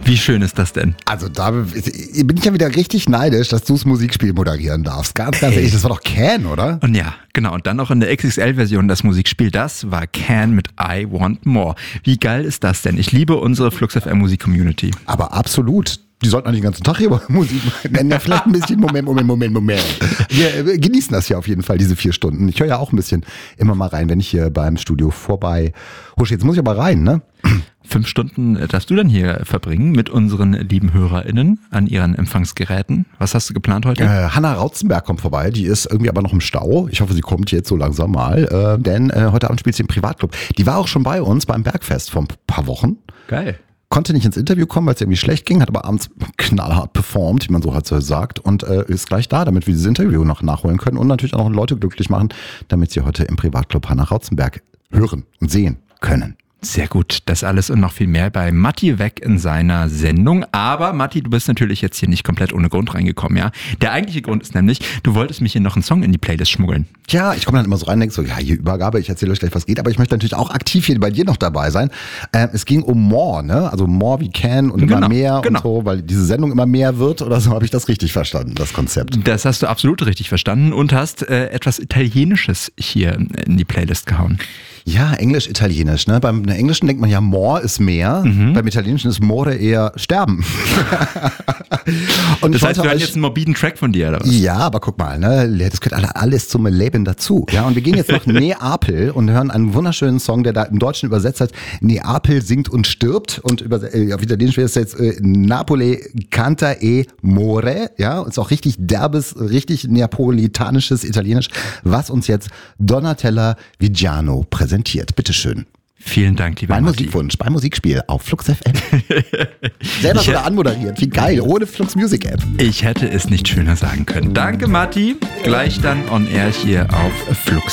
Wie schön ist das denn? Also da bin ich ja wieder richtig neidisch, dass du das Musikspiel moderieren darfst. Ganz ehrlich, das war doch Can, oder? Und ja, genau. Und dann noch in der XXL-Version das Musikspiel. Das war Can mit I Want More. Wie geil ist das denn? Ich liebe unsere Flux FM Musik-Community. Aber absolut. Die sollten eigentlich den ganzen Tag hier über Musik machen. Ja, vielleicht ein bisschen Moment. Wir genießen das hier auf jeden Fall, diese 4 Stunden. Ich höre ja auch ein bisschen immer mal rein, wenn ich hier beim Studio vorbei husche. Jetzt muss ich aber rein, ne? 5 Stunden darfst du dann hier verbringen mit unseren lieben HörerInnen an ihren Empfangsgeräten. Was hast du geplant heute? Hanna Rautzenberg kommt vorbei, die ist irgendwie aber noch im Stau. Ich hoffe, sie kommt jetzt so langsam mal, denn heute Abend spielt sie im Privatclub. Die war auch schon bei uns beim Bergfest vor ein paar Wochen. Geil. Konnte nicht ins Interview kommen, weil es irgendwie schlecht ging, hat aber abends knallhart performt, wie man so halt so sagt, und ist gleich da, damit wir dieses Interview noch nachholen können und natürlich auch noch Leute glücklich machen, damit sie heute im Privatclub Hanna Rautzenberg hören und sehen können. Sehr gut, das alles und noch viel mehr bei Matti Weg in seiner Sendung. Aber Matti, du bist natürlich jetzt hier nicht komplett ohne Grund reingekommen, ja? Der eigentliche Grund ist nämlich, du wolltest mich hier noch einen Song in die Playlist schmuggeln. Tja, ich komme dann immer so rein und denke so, ja, hier Übergabe, ich erzähle euch gleich, was geht, aber ich möchte natürlich auch aktiv hier bei dir noch dabei sein. Es ging um More, ne? Also More wie Can und immer mehr und so, weil diese Sendung immer mehr wird oder so, habe ich das richtig verstanden, das Konzept. Das hast du absolut richtig verstanden und hast etwas Italienisches hier in die Playlist gehauen. Ja, Englisch-Italienisch. Ne? Beim Englischen denkt man ja, more ist mehr. Beim Italienischen ist more eher sterben. Und das heißt, wir hören jetzt einen morbiden Track von dir, oder was? Ja, aber guck mal, ne? Das gehört alles zum Leben dazu. Ja, und wir gehen jetzt nach Neapel und hören einen wunderschönen Song, der da im Deutschen übersetzt heißt, Neapel singt und stirbt. Und auf Italienisch wäre es jetzt Napoli canta e more. Ja, ist auch richtig derbes, richtig neapolitanisches Italienisch, was uns jetzt Donatella Vigiano präsentiert. Bitteschön. Vielen Dank, lieber Mein Matti. Musikwunsch beim Musikspiel auf Flux FM. Selber sogar anmoderiert. Wie geil, ohne Flux Music App. Ich hätte es nicht schöner sagen können. Danke, Matti. Gleich dann on air hier auf Flux